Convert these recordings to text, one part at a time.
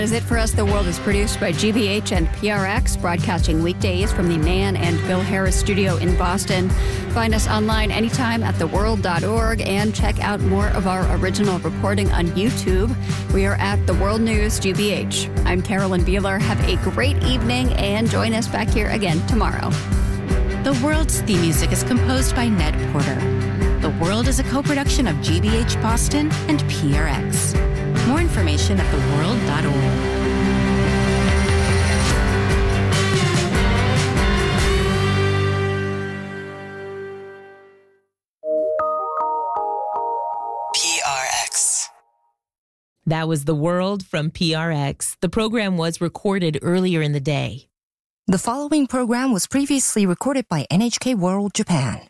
Is it for us? The World is produced by GBH and PRX, broadcasting weekdays from the Nan and Bill Harris studio in Boston. Find us online anytime at theworld.org and check out more of our original reporting on YouTube. We are at The World News GBH. I'm Carolyn Beeler. Have a great evening and join us back here again tomorrow. The World's theme music is composed by Ned Porter. The World is a co-production of GBH Boston and PRX. More information at theworld.org. PRX. That was The World from PRX. The program was recorded earlier in the day. The following program was previously recorded by NHK World Japan.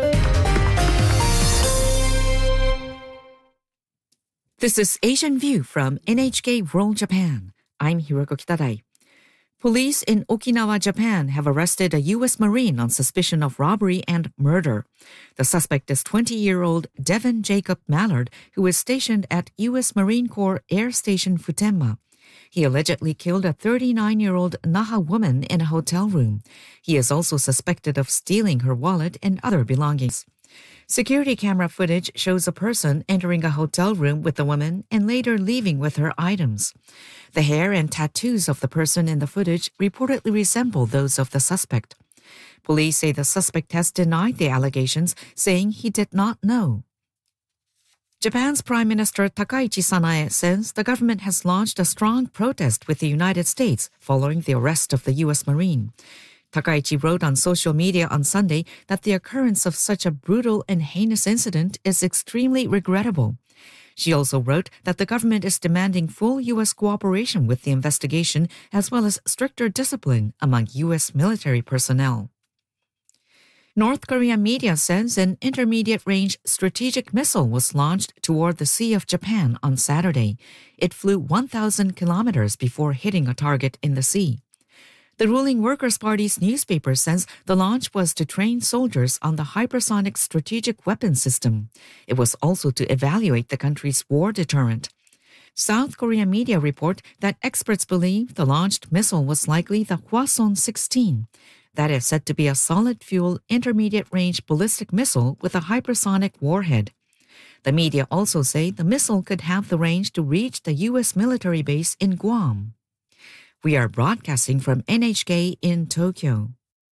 This is Asian View from NHK World Japan. I'm Hiroko Kitadai. Police in Okinawa, Japan have arrested a U.S. Marine on suspicion of robbery and murder. The suspect is 20-year-old Devin Jacob Mallard, who is stationed at U.S. Marine Corps Air Station Futenma. He allegedly killed a 39-year-old Naha woman in a hotel room. He is also suspected of stealing her wallet and other belongings. Security camera footage shows a person entering a hotel room with the woman and later leaving with her items. The hair and tattoos of the person in the footage reportedly resemble those of the suspect. Police say the suspect has denied the allegations, saying he did not know. Japan's Prime Minister Takaichi Sanae says the government has launched a strong protest with the United States following the arrest of the U.S. Marine. Takaichi wrote on social media on Sunday that the occurrence of such a brutal and heinous incident is extremely regrettable. She also wrote that the government is demanding full U.S. cooperation with the investigation as well as stricter discipline among U.S. military personnel. North Korean media says an intermediate-range strategic missile was launched toward the Sea of Japan on Saturday. It flew 1,000 kilometers before hitting a target in the sea. The ruling Workers' Party's newspaper says the launch was to train soldiers on the hypersonic strategic weapon system. It was also to evaluate the country's war deterrent. South Korean media report that experts believe the launched missile was likely the Hwasong-16. That is said to be a solid-fuel intermediate-range ballistic missile with a hypersonic warhead. The media also say the missile could have the range to reach the U.S. military base in Guam. We are broadcasting from NHK in Tokyo.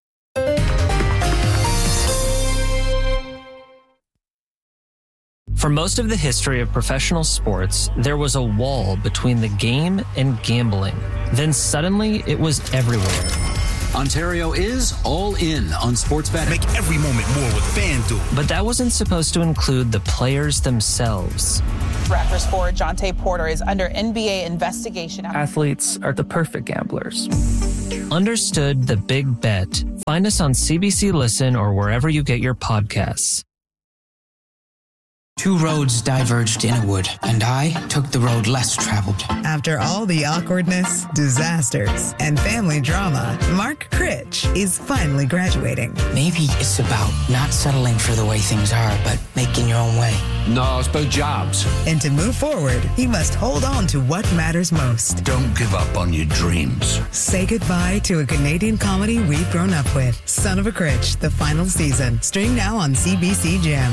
For most of the history of professional sports, there was a wall between the game and gambling. Then suddenly, it was everywhere. Ontario is all in on sports betting. Make every moment more with FanDuel. But that wasn't supposed to include the players themselves. Raptors forward Jonte Porter is under NBA investigation. Athletes are the perfect gamblers. Understood the big bet. Find us on CBC Listen or wherever you get your podcasts. Two roads diverged in a wood, and I took the road less traveled. After all the awkwardness, disasters, and family drama, Mark Critch is finally graduating. Maybe it's about not settling for the way things are, but making your own way. No, it's about jobs. And to move forward, he must hold on to what matters most. Don't give up on your dreams. Say goodbye to a Canadian comedy we've grown up with. Son of a Critch, the final season. Stream now on CBC Gem.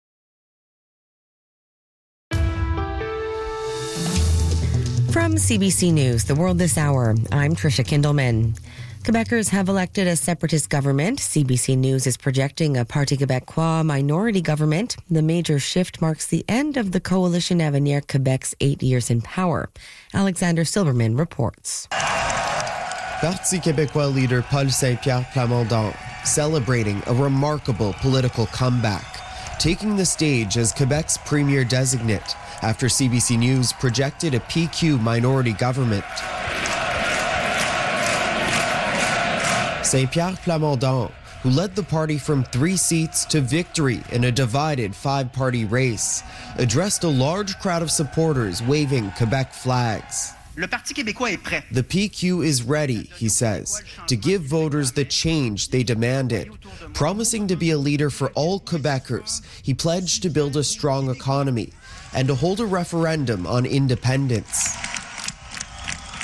From CBC News, The World This Hour, I'm Tricia Kindleman. Quebecers have elected a separatist government. CBC News is projecting a Parti Québécois minority government. The major shift marks the end of the Coalition Avenir Quebec's 8 years in power. Alexander Silberman reports. Parti Québécois leader Paul Saint-Pierre Plamondon celebrating a remarkable political comeback, taking the stage as Quebec's premier designate after CBC News projected a PQ minority government. Saint-Pierre Plamondon, who led the party from 3 seats to victory in a divided 5-party race, addressed a large crowd of supporters waving Quebec flags. Le Parti québécois est prêt. The PQ is ready, he says, to give voters the change they demanded. Promising to be a leader for all Quebecers, he pledged to build a strong economy and to hold a referendum on independence.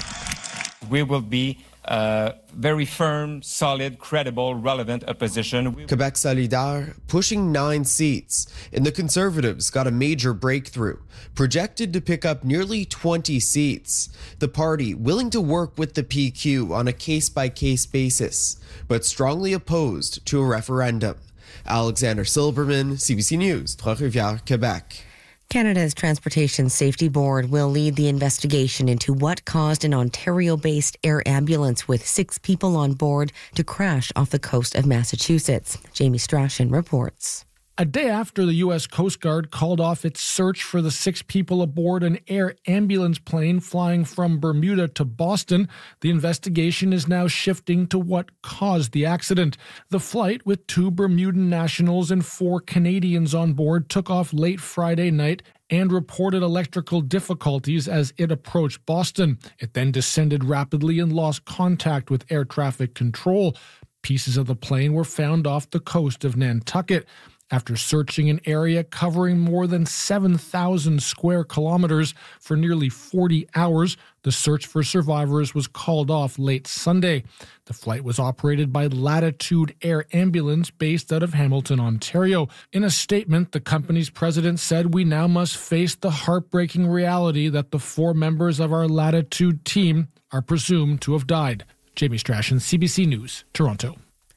we will be very firm, solid, credible, relevant opposition. Quebec Solidaire pushing 9 seats, and the Conservatives got a major breakthrough, projected to pick up nearly 20 seats. The party willing to work with the PQ on a case-by-case basis, but strongly opposed to a referendum. Alexander Silberman, CBC News, Trois-Rivières, Quebec. Canada's Transportation Safety Board will lead the investigation into what caused an Ontario-based air ambulance with 6 people on board to crash off the coast of Massachusetts. Jamie Strachan reports. A day after the U.S. Coast Guard called off its search for the 6 people aboard an air ambulance plane flying from Bermuda to Boston, the investigation is now shifting to what caused the accident. The flight, with 2 Bermudan nationals and 4 Canadians on board, took off late Friday night and reported electrical difficulties as it approached Boston. It then descended rapidly and lost contact with air traffic control. Pieces of the plane were found off the coast of Nantucket. After searching an area covering more than 7,000 square kilometers for nearly 40 hours, the search for survivors was called off late Sunday. The flight was operated by Latitude Air Ambulance based out of Hamilton, Ontario. In a statement, the company's president said, "We now must face the heartbreaking reality that the 4 members of our Latitude team are presumed to have died." Jamie Strachan, CBC News, Toronto.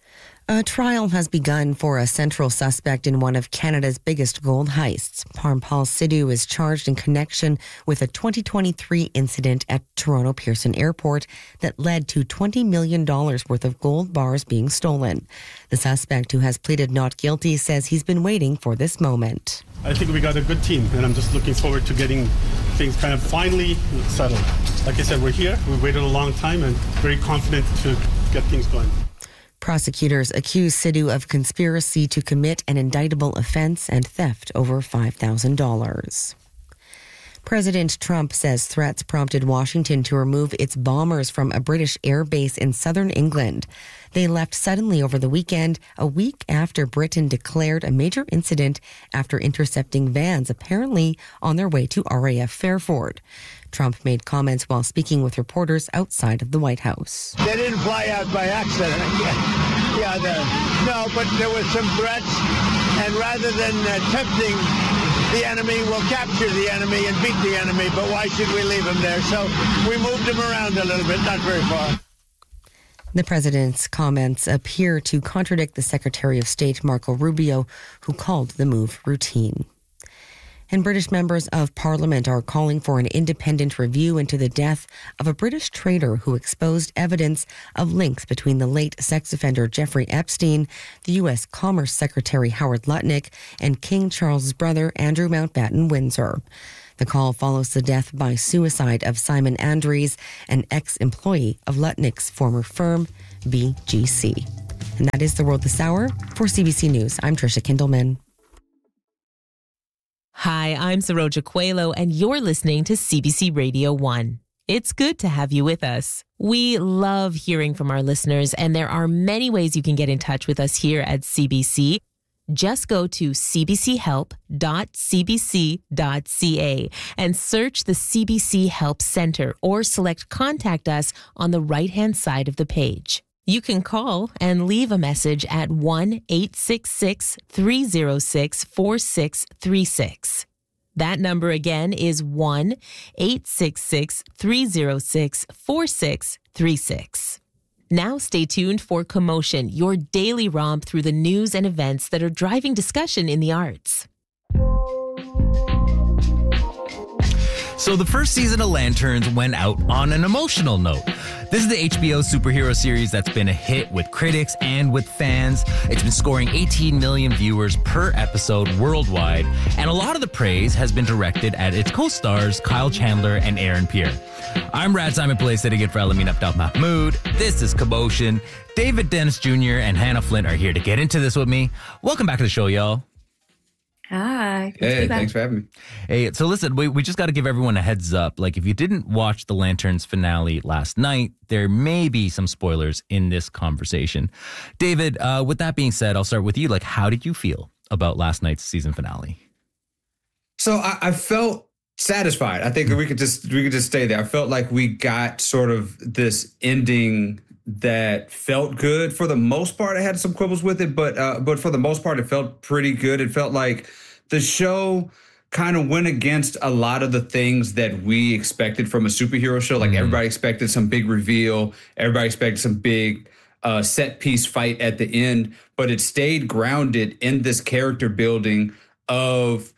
A trial has begun for a central suspect in one of Canada's biggest gold heists. Parmpal Sidhu is charged in connection with a 2023 incident at Toronto Pearson Airport that led to $20 million worth of gold bars being stolen. The suspect, who has pleaded not guilty, says he's been waiting for this moment. I think we got a good team, and I'm just looking forward to getting things kind of finally settled. Like I said, we're here. We waited a long time and very confident to get things going. Prosecutors accuse Sidhu of conspiracy to commit an indictable offense and theft over $5,000. President Trump says threats prompted Washington to remove its bombers from a British air base in southern England. They left suddenly over the weekend, a week after Britain declared a major incident after intercepting vans apparently on their way to RAF Fairford. Trump made comments while speaking with reporters outside of the White House. They didn't fly out by accident. No, but there were some threats, and rather than tempting the enemy, we'll capture the enemy and beat the enemy, but why should we leave them there? So we moved them around a little bit, not very far. The president's comments appear to contradict the Secretary of State, Marco Rubio, who called the move routine. And British members of Parliament are calling for an independent review into the death of a British trader who exposed evidence of links between the late sex offender Jeffrey Epstein, the U.S. Commerce Secretary Howard Lutnick, and King Charles's brother Andrew Mountbatten Windsor. The call follows the death by suicide of Simon Andrews, an ex-employee of Lutnick's former firm, BGC. And that is The World This Hour. For CBC News, I'm Trisha Kindleman. Hi, I'm Saroja Coelho, and you're listening to CBC Radio 1. It's good to have you with us. We love hearing from our listeners, and there are many ways you can get in touch with us here at CBC. Just go to cbchealth.cbc.ca and search the CBC Help Center or select Contact Us on the right-hand side of the page. You can call and leave a message at 1-866-306-4636. That number again is 1-866-306-4636. Now stay tuned for Commotion, your daily romp through the news and events that are driving discussion in the arts. So the first season of Lanterns went out on an emotional note. This is the HBO superhero series that's been a hit with critics and with fans. It's been scoring 18 million viewers per episode worldwide, and a lot of the praise has been directed at its co-stars Kyle Chandler and Aaron Pierre. I'm Rad Simon Pillay sitting in for Elamin Abdel Mahmoud. This is Commotion. David Dennis Jr. and Hannah Flint are here to get into this with me. Welcome back to the show, y'all. Hi. Hey, thanks for having me. Hey, so listen, we just got to give everyone a heads up. Like, if you didn't watch the Lanterns finale last night, there may be some spoilers in this conversation. David, with that being said, I'll start with you. Like, how did you feel about last night's season finale? So I felt satisfied. I think we could just stay there. I felt like we got sort of this ending that felt good for the most part. I had some quibbles with it, but for the most part, it felt pretty good. It felt like the show kind of went against a lot of the things that we expected from a superhero show. Like everybody expected some big reveal. Everybody expected some big set piece fight at the end, but it stayed grounded in this character building of,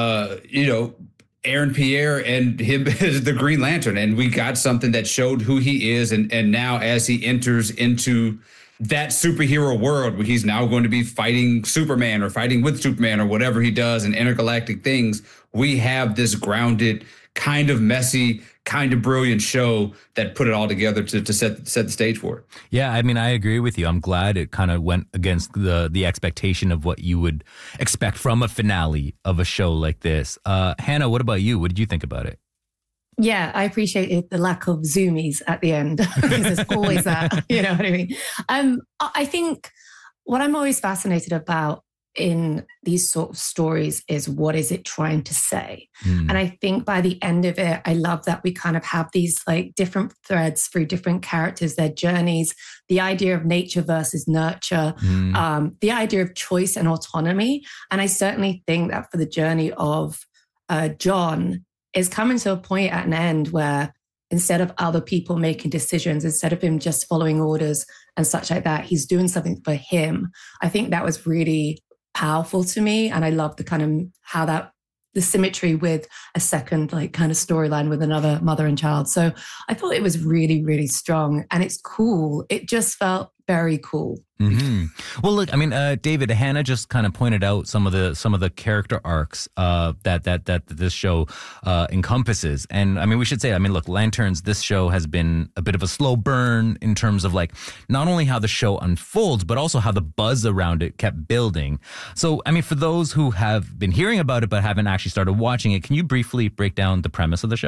Aaron Pierre and him as the Green Lantern. And we got something that showed who he is. And now as he enters into that superhero world where he's now going to be fighting Superman or fighting with Superman or whatever he does in intergalactic things, we have this grounded, kind of messy, kind of brilliant show that put it all together to set the stage for it. Yeah, I mean, I agree with you. I'm glad it kind of went against the expectation of what you would expect from a finale of a show like this. Hannah, what about you? What did you think about it? Yeah, I appreciated the lack of zoomies at the end because there's always that, you know what I mean? I think what I'm always fascinated about in these sort of stories is what is it trying to say? And I think by the end of it, I love that we kind of have these like different threads through different characters, their journeys, the idea of nature versus nurture, the idea of choice and autonomy. And I certainly think that for the journey of John is coming to a point at an end where instead of other people making decisions, instead of him just following orders and such like that, he's doing something for him. I think that was really powerful to me. And I love the kind of how that the symmetry with a second like kind of storyline with another mother and child. So I thought it was really, really strong and it's cool. It just felt very cool. Well, look, I mean, David, Hannah just kind of pointed out some of the character arcs that this show encompasses. And I mean, we should say, I mean, look, Lanterns, this show has been a bit of a slow burn in terms of like not only how the show unfolds, but also how the buzz around it kept building. So, I mean, for those who have been hearing about it but haven't actually started watching it, can you briefly break down the premise of the show?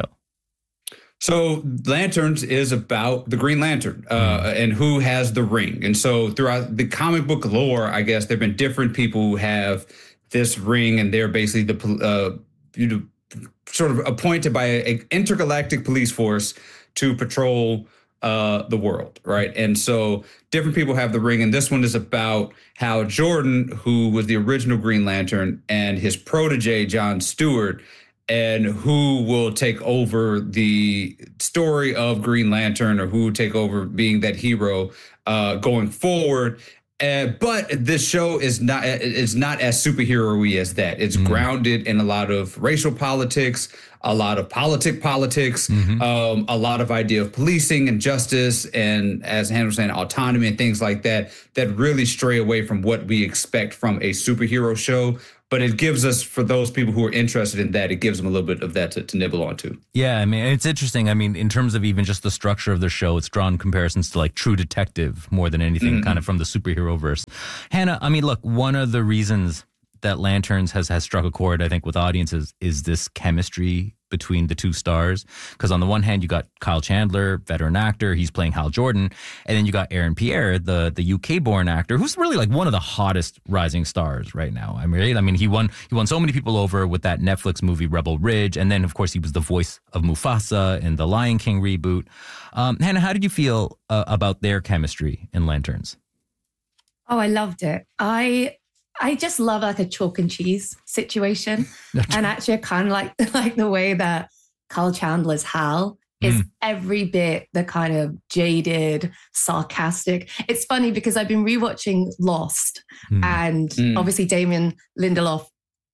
So Lanterns is about the Green Lantern and who has the ring. And so throughout the comic book lore, I guess there have been different people who have this ring and they're basically the sort of appointed by an intergalactic police force to patrol the world, right? And so different people have the ring. And this one is about how Jordan, who was the original Green Lantern, and his protege, John Stewart, and who will take over the story of Green Lantern or who will take over being that hero going forward. But this show is not as superhero-y as that. It's grounded in a lot of racial politics, a lot of politics, a lot of idea of policing and justice, and as Hannah was saying, autonomy and things like that, that really stray away from what we expect from a superhero show. But it gives us, for those people who are interested in that, it gives them a little bit of that to nibble onto. Yeah, I mean, it's interesting. I mean, in terms of even just the structure of the show, it's drawn comparisons to like True Detective more than anything kind of from the superhero verse. Hannah, I mean, look, one of the reasons that Lanterns has struck a chord, I think, with audiences is this chemistry between the two stars. Because on the one hand, you got Kyle Chandler, veteran actor, he's playing Hal Jordan. And then you got Aaron Pierre, the UK-born actor, who's really like one of the hottest rising stars right now. I mean, he won so many people over with that Netflix movie Rebel Ridge. And then, of course, he was the voice of Mufasa in the Lion King reboot. Hannah, how did you feel about their chemistry in Lanterns? Oh, I loved it. I just love like a chalk and cheese situation. And actually I kind of like the way that Kyle Chandler's Hal is every bit the kind of jaded, sarcastic. It's funny because I've been rewatching Lost and obviously Damon Lindelof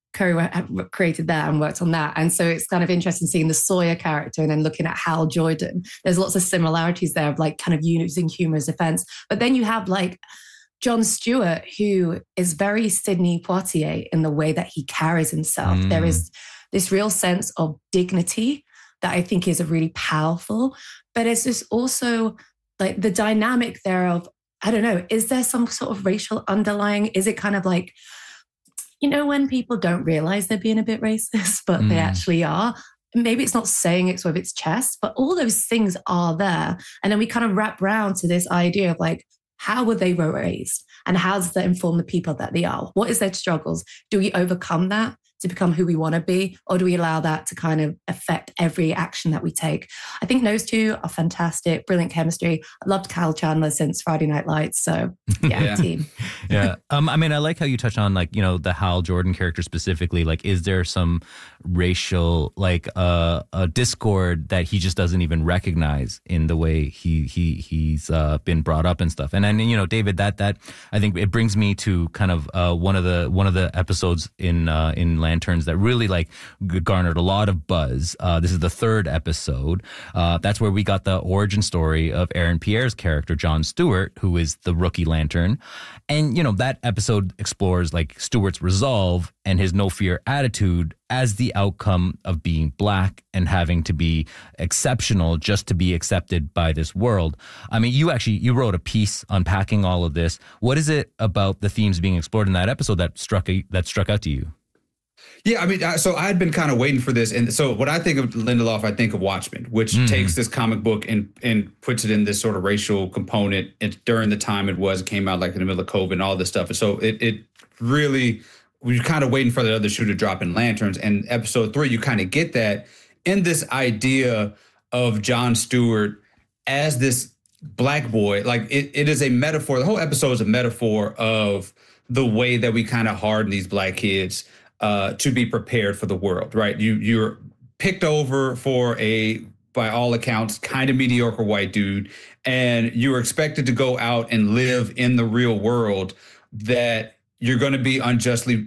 created that and worked on that. And so it's kind of interesting seeing the Sawyer character and then looking at Hal Jordan. There's lots of similarities there of like kind of using humor as defense. But then you have like John Stewart, who is very Sidney Poitier in the way that he carries himself. There is this real sense of dignity that I think is really powerful. But it's just also like the dynamic there of, I don't know, is there some sort of racial underlying? Is it kind of like, you know, when people don't realize they're being a bit racist, but they actually are? Maybe it's not saying it with its chest, but all those things are there. And then we kind of wrap around to this idea of like, how were they raised? And how does that inform the people that they are? What is their struggles? Do we overcome that to become who we want to be? Or do we allow that to kind of affect every action that we take? I think those two are fantastic, brilliant chemistry. I loved Kyle Chandler since Friday Night Lights. So yeah. Team. Yeah. I mean, I like how you touch on like, you know, the Hal Jordan character specifically. Like, is there some racial, like a discord that he just doesn't even recognize in the way he's been brought up and stuff? And then, you know, David, that I think it brings me to kind of one of the episodes in Lanterns that really like garnered a lot of buzz. This is the third episode. That's where we got the origin story of Aaron Pierre's character, John Stewart, who is the rookie Lantern. And, you know, that episode explores like Stewart's resolve and his no fear attitude as the outcome of being black and having to be exceptional just to be accepted by this world. I mean, you wrote a piece unpacking all of this. What is it about the themes being explored in that episode that struck out to you? Yeah, I mean, so I had been kind of waiting for this. And so when I think of Lindelof, I think of Watchmen, which takes this comic book and puts it in this sort of racial component during the time it came out like in the middle of COVID and all this stuff. And so it really, we were kind of waiting for the other shoe to drop in Lanterns. And episode 3, you kind of get that in this idea of John Stewart as this black boy. Like it is a metaphor. The whole episode is a metaphor of the way that we kind of harden these black kids to be prepared for the world, right? You're picked over for by all accounts, kind of mediocre white dude, and you're expected to go out and live in the real world that you're going to be unjustly,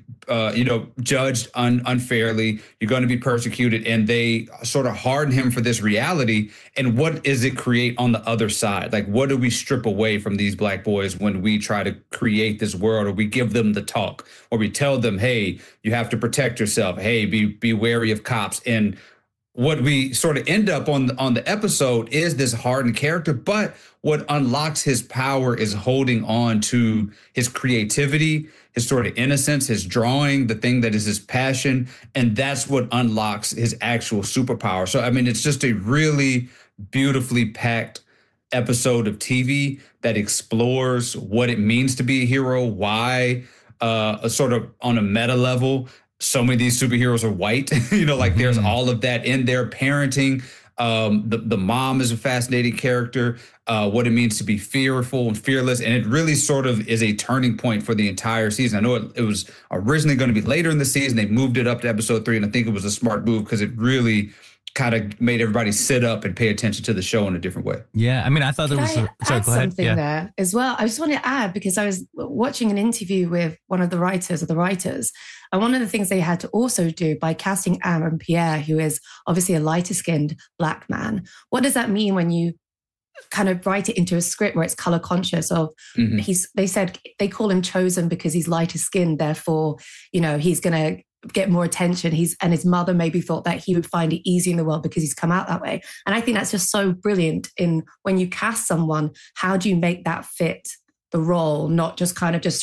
judged unfairly. You're going to be persecuted, and they sort of harden him for this reality. And what does it create on the other side? Like, what do we strip away from these black boys when we try to create this world, or we give them the talk, or we tell them, hey, you have to protect yourself. Hey, be wary of cops. And what we sort of end up on the episode is this hardened character, but what unlocks his power is holding on to his creativity, his sort of innocence, his drawing, the thing that is his passion, and that's what unlocks his actual superpower. So, I mean, it's just a really beautifully packed episode of TV that explores what it means to be a hero, why, sort of on a meta level, so many of these superheroes are white, there's all of that in their parenting. The mom is a fascinating character, what it means to be fearful and fearless. And it really sort of is a turning point for the entire season. I know it was originally going to be later in the season. They moved it up to episode 3. And I think it was a smart move because it really kind of made everybody sit up and pay attention to the show in a different way. Yeah. I mean, I thought there was something there as well. I just want to add, because I was watching an interview with one of the writers. And one of the things they had to also do by casting Aaron Pierre, who is obviously a lighter skinned black man. What does that mean when you kind of write it into a script where it's color conscious of they said they call him chosen because he's lighter skinned. Therefore, he's going to get more attention. And his mother maybe thought that he would find it easy in the world because he's come out that way. And I think that's just so brilliant in when you cast someone, how do you make that fit the role, not just kind of just